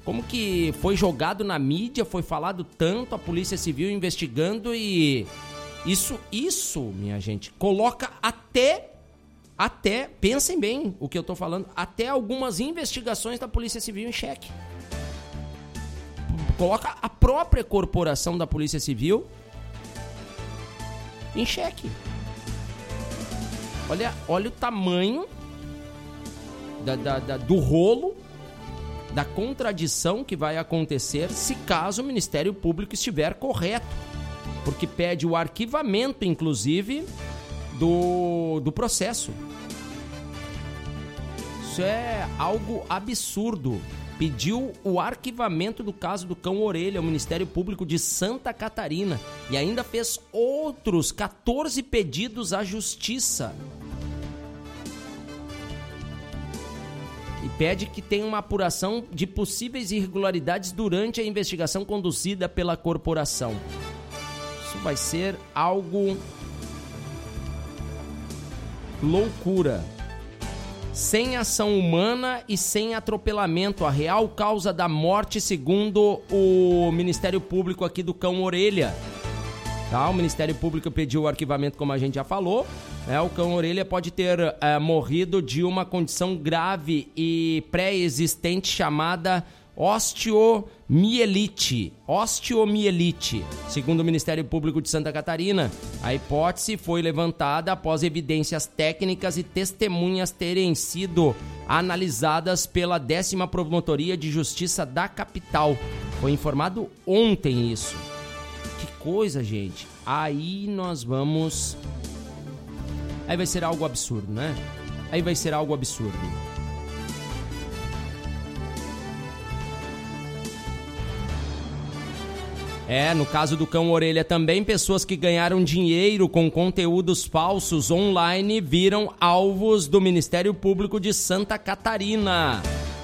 Como que foi jogado na mídia, foi falado tanto, a Polícia Civil investigando e... Isso, minha gente, coloca até, pensem bem o que eu tô falando, até algumas investigações da Polícia Civil em xeque. Coloca a própria corporação da Polícia Civil em xeque. Olha o tamanho do rolo, da contradição que vai acontecer se caso o Ministério Público estiver correto. Porque pede o arquivamento, inclusive, do processo. Isso é algo absurdo. Pediu o arquivamento do caso do Cão Orelha ao Ministério Público de Santa Catarina e ainda fez outros 14 pedidos à Justiça. E pede que tenha uma apuração de possíveis irregularidades durante a investigação conduzida pela corporação. Isso vai ser algo loucura. Sem ação humana e sem atropelamento. A real causa da morte, segundo o Ministério Público aqui do Cão Orelha. Tá? O Ministério Público pediu o arquivamento, como a gente já falou. O Cão Orelha pode ter morrido de uma condição grave e pré-existente chamada osteomielite, segundo o Ministério Público de Santa Catarina. A hipótese foi levantada após evidências técnicas e testemunhas terem sido analisadas pela 10ª Promotoria de Justiça da capital. Foi informado ontem isso. Que coisa, gente. Aí vai ser algo absurdo, né? Aí vai ser algo absurdo. No caso do Cão Orelha também, pessoas que ganharam dinheiro com conteúdos falsos online viram alvos do Ministério Público de Santa Catarina.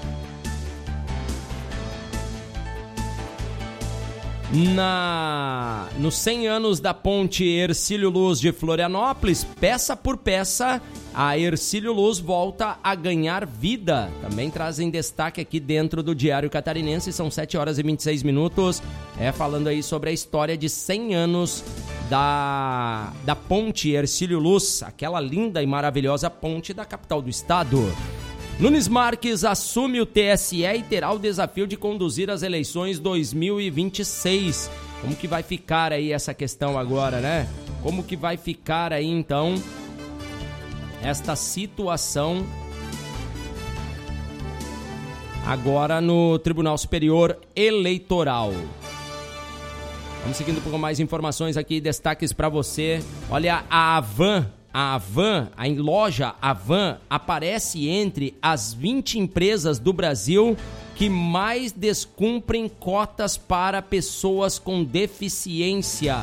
Nos 100 anos da ponte Hercílio Luz de Florianópolis, peça por peça, a Hercílio Luz volta a ganhar vida. Também trazem destaque aqui dentro do Diário Catarinense, são 7 horas e 26 minutos, falando aí sobre a história de 100 anos da ponte Hercílio Luz, aquela linda e maravilhosa ponte da capital do estado. Nunes Marques assume o TSE e terá o desafio de conduzir as eleições 2026. Como que vai ficar aí essa questão agora, né? Como que vai ficar aí, então, esta situação agora no Tribunal Superior Eleitoral? Vamos seguindo com mais informações aqui, destaques para você. Olha, a loja Avan aparece entre as 20 empresas do Brasil que mais descumprem cotas para pessoas com deficiência.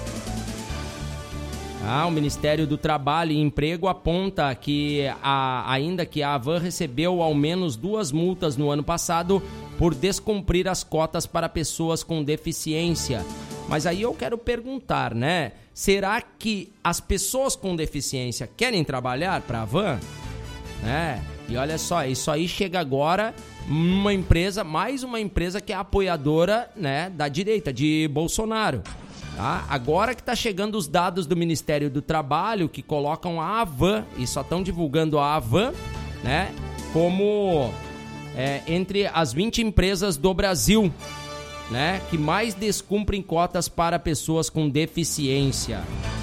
O Ministério do Trabalho e Emprego aponta que ainda que a Avan recebeu ao menos 2 multas no ano passado por descumprir as cotas para pessoas com deficiência. Mas aí eu quero perguntar, né? Será que as pessoas com deficiência querem trabalhar para a Avan? E olha só, isso aí chega agora mais uma empresa que é apoiadora, né, da direita, de Bolsonaro. Tá? Agora que está chegando os dados do Ministério do Trabalho que colocam a Avan, e só estão divulgando a Avan, né, como entre as 20 empresas do Brasil, né, que mais descumprem cotas para pessoas com deficiência.